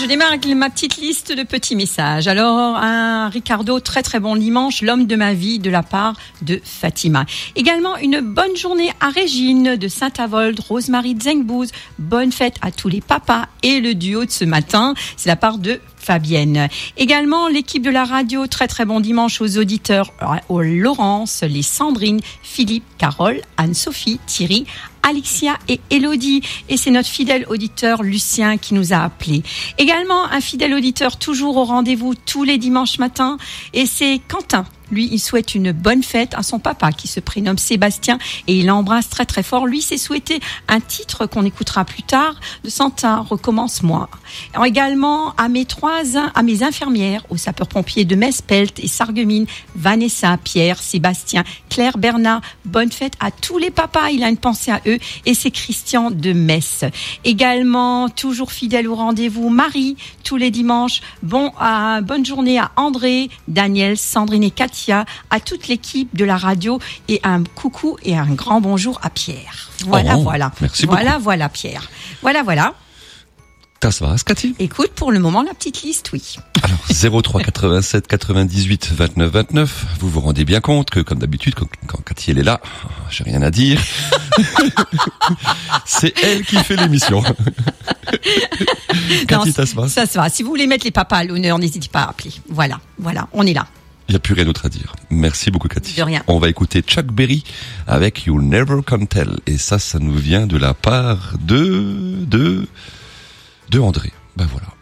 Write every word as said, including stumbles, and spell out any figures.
je démarre avec ma petite liste de petits messages. Alors, un Ricardo, très très bon dimanche, l'homme de ma vie, de la part de Fatima. Également, une bonne journée à Régine de Saint-Avold, Rosemary de Zengbouz. Bonne fête à tous les papas et le duo de ce matin, c'est la part de Fabienne. Également, l'équipe de la radio, très très bon dimanche aux auditeurs, aux Laurence, les Sandrine, Philippe, Carole, Anne-Sophie, Thierry, Alexia et Elodie. Et c'est notre fidèle auditeur Lucien qui nous a appelés. Également, un fidèle auditeur toujours au rendez-vous tous les dimanches matins. Et c'est Quentin. Lui, il souhaite une bonne fête à son papa qui se prénomme Sébastien et il l'embrasse très très fort. Lui, c'est souhaité un titre qu'on écoutera plus tard de Santa, Recommence-moi. Et également à mes trois, à mes infirmières, aux sapeurs-pompiers de Metz, Pelt et Sarreguemines, Vanessa, Pierre, Sébastien, Claire, Bernard. Bonne fête à tous les papas. Il a une pensée à eux et c'est Christian de Metz. Également, toujours fidèle au rendez-vous, Marie, tous les dimanches. Bon, euh, bonne journée à André, Daniel, Sandrine et Katia, à toute l'équipe de la radio et un coucou et un grand bonjour à Pierre. Voilà, oh, voilà. Merci voilà, beaucoup. voilà, Pierre. Voilà, voilà. Ça va, Cathy? Écoute, pour le moment, la petite liste, oui. Alors, zéro trois quatre-vingt-sept quatre-vingt-dix-huit vingt-neuf vingt-neuf. Vous vous rendez bien compte que, comme d'habitude, quand, quand Cathy elle est là, j'ai rien à dire. C'est elle qui fait l'émission. Cathy, non, ça se va? Ça se va. Si vous voulez mettre les papas à l'honneur, n'hésitez pas à appeler. Voilà, voilà, on est là. Il n'y a plus rien d'autre à dire. Merci beaucoup, Cathy. De rien. On va écouter Chuck Berry avec You'll Never Can Tell. Et ça, ça nous vient de la part de, de, de André. Ben voilà.